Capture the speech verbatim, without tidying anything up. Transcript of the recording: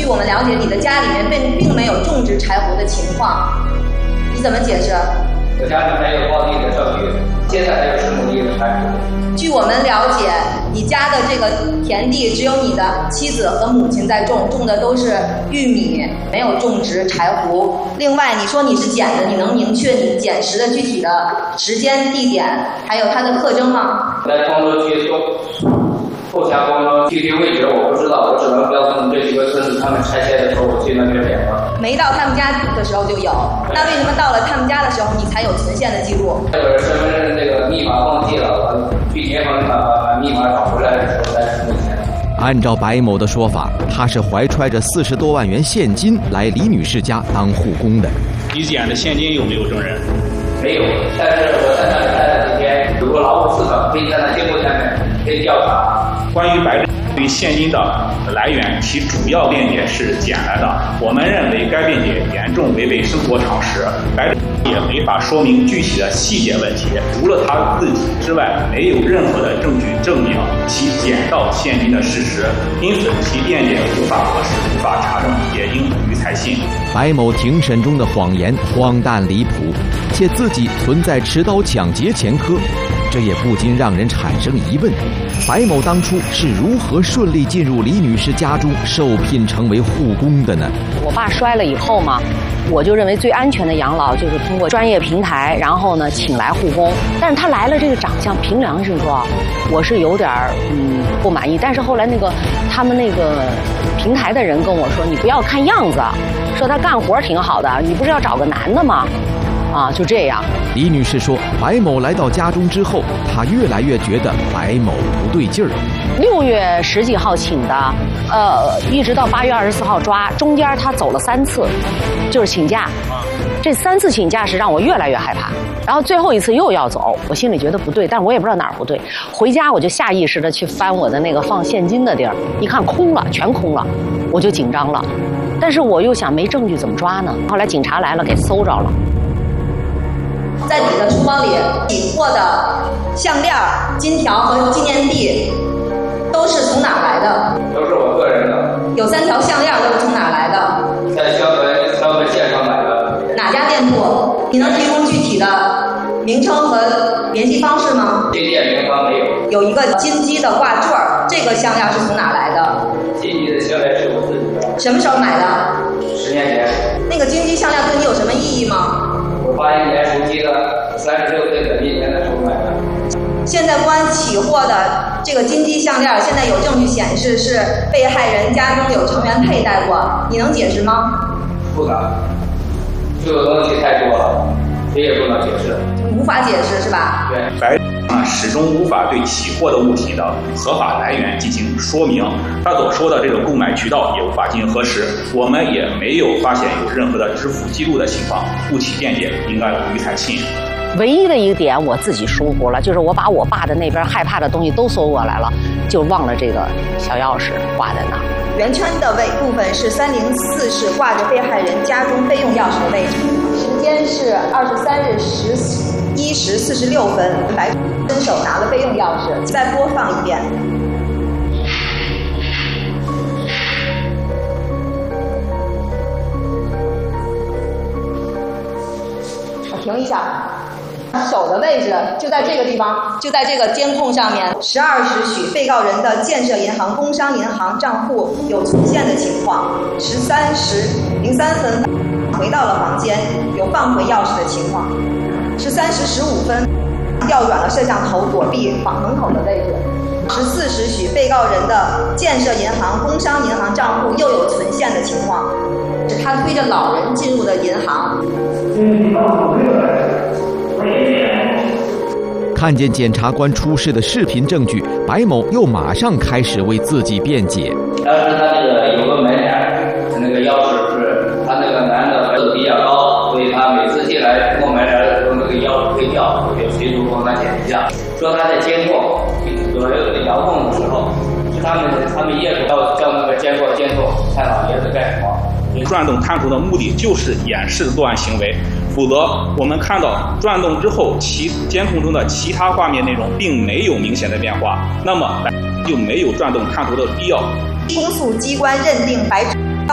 据我们了解，你的家里面并并没有种植柴胡的情况，你怎么解释？ 我家里没有荒地的证据，现在还有十亩地的柴胡。 据我们了解，你家的这个田地只有你的妻子和母亲在种，种的都是玉米，没有种植柴胡。另外，你说你是捡的，你能明确你捡拾的具体的时间、地点，还有它的特征吗？ 在光州区后辖光州具体位置我不知道，我只能告诉你这几个村子他们拆迁的时候我去那边捡了。 没到他们家的时候就有，那为什么到了他们家的时候你才有存现的记录？ 这个身份证那个密码忘记了，我去年把把密码找回来的时候才存钱。 按照白某的说法，他是怀揣着四十多万元现金来李女士家当护工的。 你捡的现金有没有证人？ 没有，但是我在那里待了几天，有个劳务司的可以在那经过下面可以调查。 关于白对现金的来源，其主要辩解是捡来的。我们认为该辩解严重违背生活常识，白也没法说明具体的细节问题。除了他自己之外，没有任何的证据证明其捡到现金的事实，因此其辩解无法核实，无法查证，也应予采信。 白某庭审中的谎言荒诞离谱，且自己存在持刀抢劫前科。这也不禁让人产生疑问：白某当初是如何顺利进入李女士家中受聘成为护工的呢？ 我爸摔了以后嘛，我就认为最安全的养老就是通过专业平台，然后呢请来护工。但是他来了这个长相，凭良心说，我是有点嗯不满意。但是后来那个他们那个平台的人跟我说，你不要看样子，说他干活挺好的，你不是要找个男的吗？啊，就这样。 李女士说，白某来到家中之后，她越来越觉得白某不对劲儿。 六月十几号请的，呃，一直到八月二十四号抓，中间他走了三次，就是请假。这三次请假是让我越来越害怕。然后最后一次又要走，我心里觉得不对，但是我也不知道哪儿不对。回家我就下意识的去翻我的那个放现金的地儿，一看空了，全空了，我就紧张了。但是我又想没证据怎么抓呢？后来警察来了，给搜着了。 在你的书包里起货的项链、金条和纪念币都是从哪儿来的？ 都是我个人的。 有三条项链都是从哪儿来的？ 在销本销本线上买的。 哪家店铺？你能提供具体的名称和联系方式吗？ 这店名方没有。 有一个金鸡的挂坠儿，这个项链是从哪儿来的？ 金鸡的项链是我自己的。 什么时候买的？ 十年前。 那个金鸡项链对你有什么意义吗？ 八一年属鸡的，三十六岁的那年的时候买的。 现在公安起获的这个金鸡项链，现在有证据显示是被害人家中有成员佩戴过，你能解释吗？ 不能，这个东西太多了，谁也不能解释。 无法解释是吧？ 对。 白啊，始终无法对起货的物体的合法来源进行说明，他所说的这个购买渠道也无法进行核实，我们也没有发现有任何的支付记录的情况，故其辩解应该予采信。 唯一的一个点我自己疏忽了，就是我把我爸的那边害怕的东西都搜过来了，就忘了这个小钥匙挂在那儿。 圆圈的位部分是三零四室挂着被害人家中备用钥匙的位置，时间是二十三日十一时四十六分，白伸手拿了备用钥匙。再播放一遍。我停一下。手的位置就在这个地方，就在这个监控上面。十二时许，被告人的建设银行、工商银行账户有存现的情况。十三时零三分回到了房间，有放回钥匙的情况。十三时十五分调转了摄像头，躲避房门口的位置。十四时许，被告人的建设银行、工商银行账户又有存现的情况，是他推着老人进入的银行。 看见检察官出示的视频证据，白某又马上开始为自己辩解。 当时他那个有个门脸，那个钥匙是他那个男的个子比较高，所以他每次进来过门脸的时候，那个钥匙会掉，就随手帮他检一下。说他在监控左右的遥控的时候，是他们他们业主要叫那个监控监控看老爷子干什么。 转动探头的目的就是掩饰作案行为，否则我们看到转动之后，其监控中的其他画面内容并没有明显的变化，那么就没有转动探头的必要。 公诉机关认定白